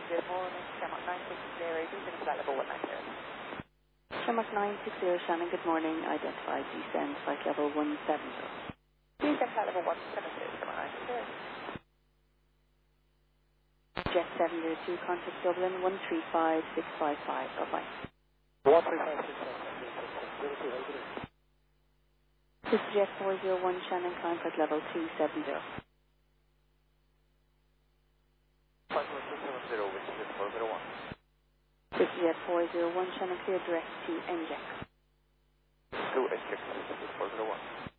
Good morning, Shamrock 960, descend flight level 190. Shamrock 960, Shannon, good morning. Identified descend flight level 170. Descend flight level 170, Shamrock 960. Jet 702, contact Dublin 135655. Bye-bye. 135655. This is Jet 401, Shannon, contact level 270. 5270, which is 401. This is Jet 401, Shannon, clear direct to NJAX. To NJAX, this is 401.